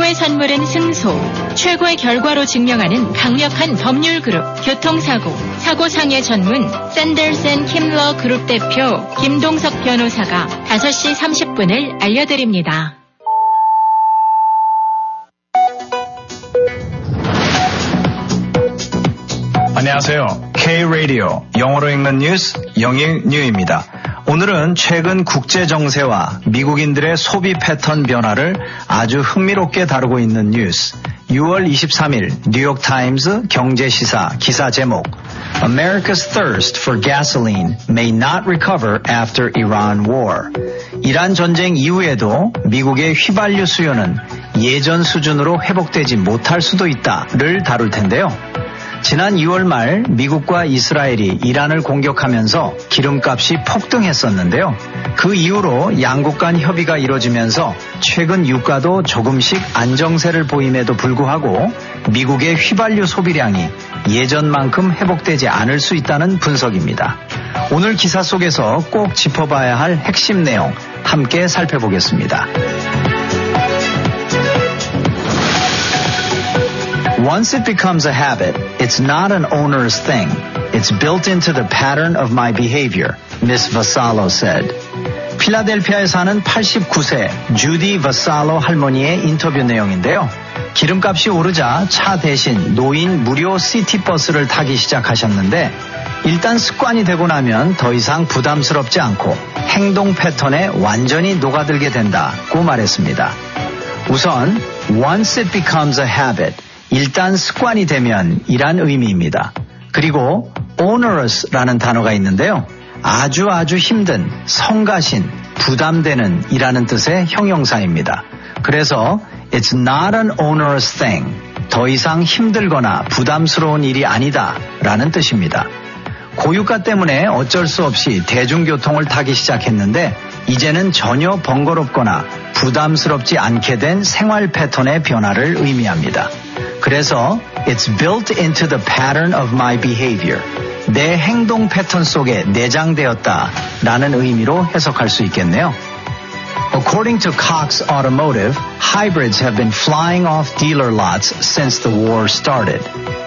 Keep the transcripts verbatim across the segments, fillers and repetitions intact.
최고의 선물은 승소. 최고의 결과로 증명하는 강력한 법률 그룹 교통사고, 사고상해 전문 샌더스 앤 킴러 그룹 대표 김동석 변호사가 다섯 시 삼십 분을 알려드립니다. 안녕하세요. K-Radio 영어로 읽는 뉴스 영일뉴입니다. 오늘은 최근 국제 정세와 미국인들의 소비 패턴 변화를 아주 흥미롭게 다루고 있는 뉴스. 유월 이십삼일 뉴욕타임스 경제시사 기사 제목 America's thirst for gasoline may not recover after Iran war. 이란 전쟁 이후에도 미국의 휘발유 수요는 예전 수준으로 회복되지 못할 수도 있다를 다룰 텐데요. 지난 유월 말 미국과 이스라엘이 이란을 공격하면서 기름값이 폭등했었는데요. 그 이후로 양국 간 협의가 이뤄지면서 최근 유가도 조금씩 안정세를 보임에도 불구하고 미국의 휘발유 소비량이 예전만큼 회복되지 않을 수 있다는 분석입니다. 오늘 기사 속에서 꼭 짚어봐야 할 핵심 내용 함께 살펴보겠습니다. Once it becomes a habit, it's not an onerous thing. It's built into the pattern of my behavior, Miss Vassallo said. 필라델피아에 사는 팔십구 세 주디 바살로 할머니의 인터뷰 내용인데요. 기름값이 오르자 차 대신 노인 무료 시티버스를 타기 시작하셨는데 일단 습관이 되고 나면 더 이상 부담스럽지 않고 행동 패턴에 완전히 녹아들게 된다고 말했습니다. 우선 once it becomes a habit, 일단 습관이 되면 이란 의미입니다. 그리고 onerous라는 단어가 있는데요. 아주 아주 힘든, 성가신, 부담되는 이라는 뜻의 형용사입니다. 그래서 it's not an onerous thing. 더 이상 힘들거나 부담스러운 일이 아니다 라는 뜻입니다. 고유가 때문에 어쩔 수 없이 대중교통을 타기 시작했는데 이제는 전혀 번거롭거나 부담스럽지 않게 된 생활 패턴의 변화를 의미합니다. 그래서 it's built into the pattern of my behavior. 내 행동 패턴 속에 내장되었다 라는 의미로 해석할 수 있겠네요. According to Cox Automotive, hybrids have been flying off dealer lots since the war started.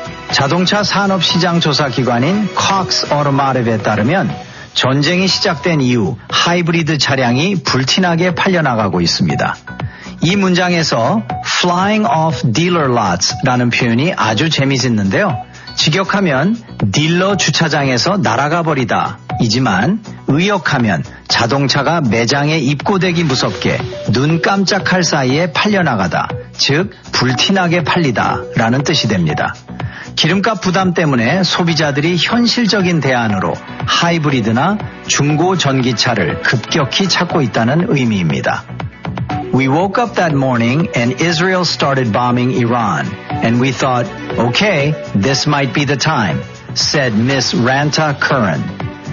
자동차 산업시장 조사 기관인 Cox Automotive에 따르면 전쟁이 시작된 이후 하이브리드 차량이 불티나게 팔려나가고 있습니다. 이 문장에서 flying off dealer lots라는 표현이 아주 재미있는데요. 직역하면 딜러 주차장에서 날아가 버리다 이지만 의역하면 자동차가 매장에 입고되기 무섭게 눈 깜짝할 사이에 팔려나가다, 즉 불티나게 팔리다 라는 뜻이 됩니다. 기름값 부담 때문에 소비자들이 현실적인 대안으로 하이브리드나 중고 전기차를 급격히 찾고 있다는 의미입니다. We woke up that morning and Israel started bombing Iran, and we thought, okay, this might be the time, said Miss Ranta Curran.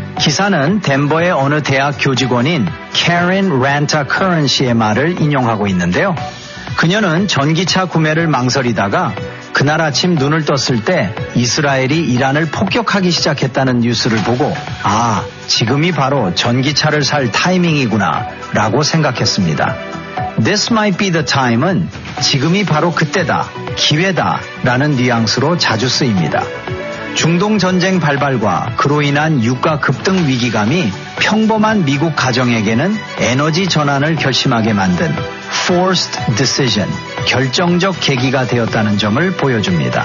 기사는 덴버의 어느 대학 교직원인 Karen Ranta Curran 씨의 말을 인용하고 있는데요. 그녀는 전기차 구매를 망설이다가 그날 아침 눈을 떴을 때 이스라엘이 이란을 폭격하기 시작했다는 뉴스를 보고 아, 지금이 바로 전기차를 살 타이밍이구나 라고 생각했습니다. This might be the time은 지금이 바로 그때다, 기회다 라는 뉘앙스로 자주 쓰입니다. 중동 전쟁 발발과 그로 인한 유가 급등 위기감이 평범한 미국 가정에게는 에너지 전환을 결심하게 만든 forced decision, 결정적 계기가 되었다는 점을 보여줍니다.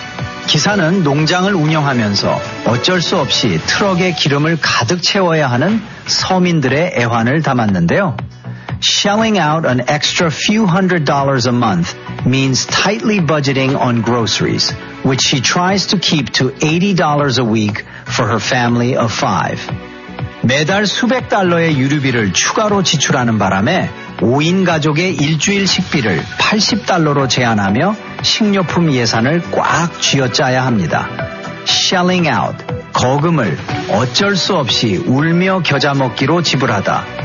기사는 농장을 운영하면서 어쩔 수 없이 트럭에 기름을 가득 채워야 하는 서민들의 애환을 담았는데요. Shelling out an extra few hundred dollars a month means tightly budgeting on groceries, which she tries to keep to eighty dollars a week for her family of five. 매달 수백 달러의 유류비를 추가로 지출하는 바람에 오 인 가족의 일주일 식비를 팔십 달러로 제한하며 식료품 예산을 꽉 쥐어짜야 합니다. Shelling out, 거금을 어쩔 수 없이 울며 겨자 먹기로 지불하다.